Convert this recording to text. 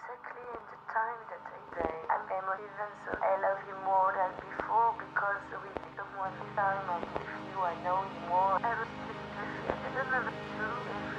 exactly in the time that I say. I'm emotive and so I love you more than before because with someone this time I'm with you, I know you more. I was just with you. I don't know if it's true.